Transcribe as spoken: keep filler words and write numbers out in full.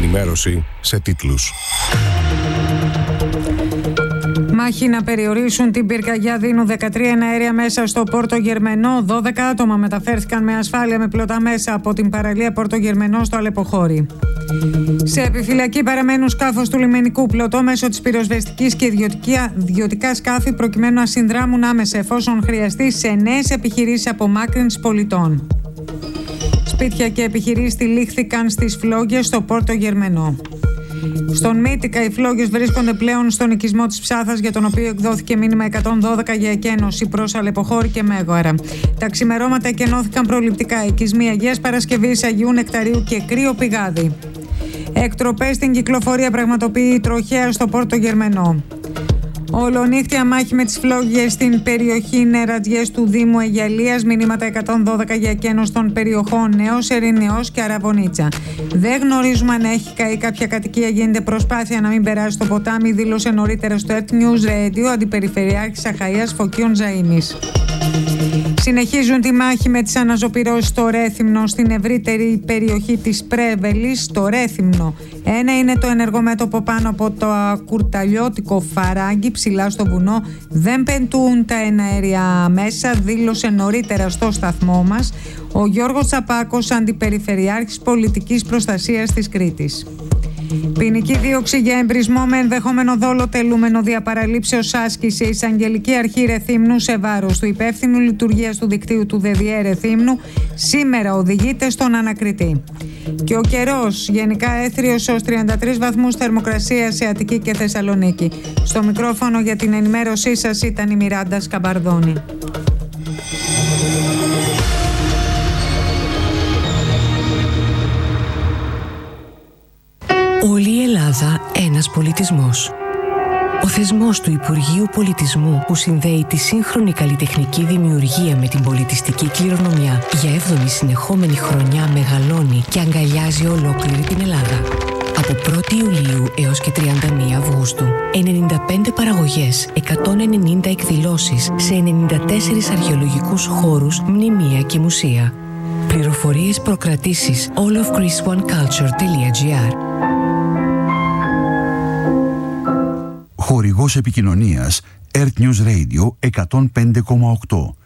ενημέρωση σε τίτλους. Μάχη να περιορίσουν την πυρκαγιά, δίνουν δεκατρία εναέρια μέσα στο Πόρτο Γερμενό. δώδεκα άτομα μεταφέρθηκαν με ασφάλεια με πλωτά μέσα από την παραλία Πόρτο Γερμενό στο Αλεποχώρι. Σε επιφυλακή παραμένουν σκάφος του λιμενικού πλωτό μέσω της πυροσβεστικής και ιδιωτικά σκάφη προκειμένου να συνδράμουν άμεσα εφόσον χρειαστεί σε νέες επιχειρήσεις απομάκρυνσης πολιτών. Σπίτια και επιχειρήσεις τυλίχθηκαν στις φλόγες στο Πόρτο Γερμενό. Στον Μύτικα οι φλόγες βρίσκονται πλέον στον οικισμό της Ψάθας, για τον οποίο εκδόθηκε μήνυμα εκατόν δώδεκα για εκένωση προς Αλεποχώρη και Μέγορα. Τα ξημερώματα εκενώθηκαν προληπτικά. Οικισμοί Αγίας Παρασκευής, Αγίου Νεκταρίου και Κρύο Πηγάδι. Εκτροπές στην κυκλοφορία πραγματοποιεί η τροχέα στο Πόρτο Γερμενό. Ολονύχτια μάχη με τις φλόγες στην περιοχή Νερατζιές του Δήμου Αιγιαλίας. Μηνύματα εκατόν δώδεκα για εκένωση των περιοχών Νέος, Ερηνεός και Αραβωνίτσα. Δεν γνωρίζουμε αν έχει καεί κάποια κατοικία. Γίνεται προσπάθεια να μην περάσει το ποτάμι, δήλωσε νωρίτερα στο Earth News Radio Αντιπεριφερειάρχης Αχαΐας Φωκίων Ζαΐμης. Συνεχίζουν τη μάχη με τις αναζωπυρώσεις στο Ρέθυμνο, στην ευρύτερη περιοχή της Πρέβελης, στο Ρέθυμνο. Ένα είναι το ενεργομέτωπο πάνω από το κουρταλιώτικο φαράγγι ψηλά στο βουνό. Δεν πεντούν τα εναέρια μέσα, δήλωσε νωρίτερα στο σταθμό μας ο Γιώργος Τσαπάκος, Αντιπεριφερειάρχης Πολιτικής Προστασίας της Κρήτης. Ποινική δίωξη για εμπρισμό με ενδεχόμενο δόλο τελούμενο διαπαραλήψεως άσκησε η Εισαγγελική Αρχή Ρεθύμνου σε βάρος του υπεύθυνου λειτουργίας του δικτύου του ΔΕΔΙΕ Ρεθύμνου. Σήμερα οδηγείται στον ανακριτή. Και ο καιρός γενικά έθριος ως τριάντα τρεις βαθμούς θερμοκρασία σε Αττική και Θεσσαλονίκη. Στο μικρόφωνο για την ενημέρωσή σας ήταν η Μιράντα Σκαμπαρδόνη. Όλη η Ελλάδα ένας πολιτισμός. Ο θεσμός του Υπουργείου Πολιτισμού που συνδέει τη σύγχρονη καλλιτεχνική δημιουργία με την πολιτιστική κληρονομιά για έβδομη συνεχόμενη χρονιά μεγαλώνει και αγκαλιάζει ολόκληρη την Ελλάδα. Από πρώτη Ιουλίου έως και τριάντα μία Αυγούστου, ενενήντα πέντε παραγωγές, εκατόν ενενήντα εκδηλώσεις σε ενενήντα τέσσερις αρχαιολογικούς χώρους, μνημεία και μουσεία. Πληροφορίες, προκρατήσεις all of greece one culture τελεία gr. Χορηγός επικοινωνίας Earth News Radio εκατόν πέντε κόμμα οκτώ.